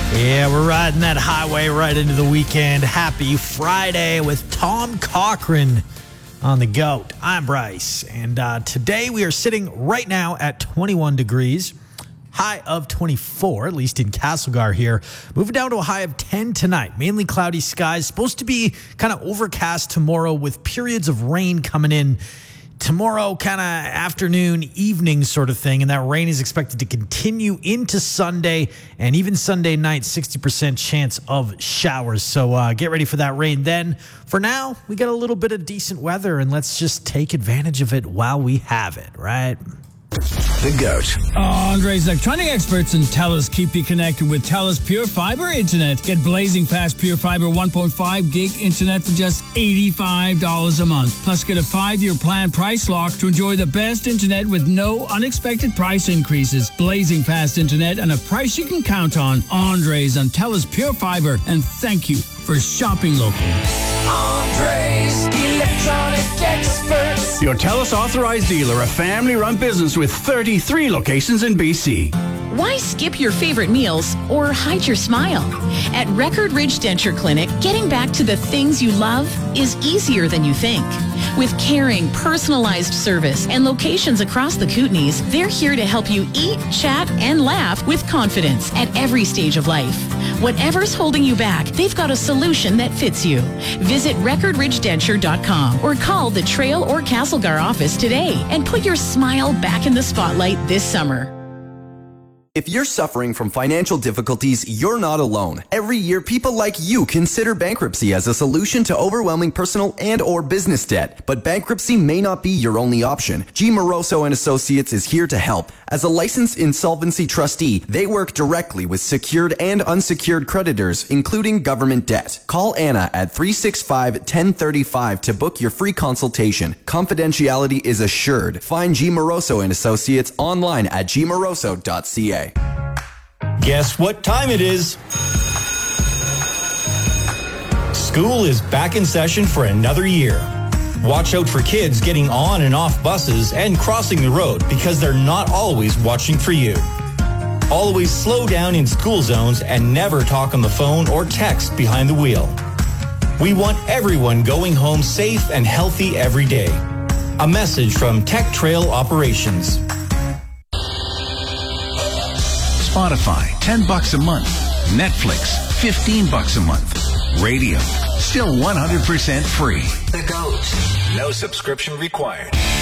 Yeah, we're riding that highway right into the weekend. Happy Friday with Tom Cochran on the GOAT. I'm Bryce, and today we are sitting right now at 21 degrees, high of 24, at least in Castlegar here. Moving down to a high of 10 tonight. Mainly cloudy skies. Supposed to be kind of overcast tomorrow with periods of rain coming in tomorrow, kind of afternoon, evening sort of thing, and that rain is expected to continue into Sunday, and even Sunday night, 60% chance of showers. So get ready for that rain then. For now, we got a little bit of decent weather, and let's just take advantage of it while we have it, right? The GOAT. Andre's electronic experts and TELUS keep you connected with TELUS Pure Fiber Internet. Get blazing fast Pure Fiber 1.5 gig internet for just $85 a month. Plus, get a 5-year plan price lock to enjoy the best internet with no unexpected price increases. Blazing fast internet and a price you can count on. Andre's on TELUS Pure Fiber. And thank you for shopping local. Andre's Electronic Experts. Your TELUS authorized dealer, a family-run business with 33 locations in BC. Why skip your favorite meals or hide your smile? At Record Ridge Denture Clinic, getting back to the things you love is easier than you think. With caring, personalized service and locations across the Kootenays, they're here to help you eat, chat, and laugh with confidence at every stage of life. Whatever's holding you back, they've got a solution that fits you. Visit recordridgedenture.com or call the Trail or Castlegar office today and put your smile back in the spotlight this summer. If you're suffering from financial difficulties, you're not alone. Every year, people like you consider bankruptcy as a solution to overwhelming personal and or business debt. But bankruptcy may not be your only option. G. Moroso and Associates is here to help. As a licensed insolvency trustee, they work directly with secured and unsecured creditors, including government debt. Call Anna at 365-1035 to book your free consultation. Confidentiality is assured. Find G. Moroso and Associates online at gmoroso.ca. Guess what time it is? School is back in session for another year. Watch out for kids getting on and off buses and crossing the road because they're not always watching for you. Always slow down in school zones and never talk on the phone or text behind the wheel. We want everyone going home safe and healthy every day. A message from Tech Trail Operations. Spotify, $10 a month. Netflix, $15 a month. Radio, still 100% free. The GOAT. No subscription required.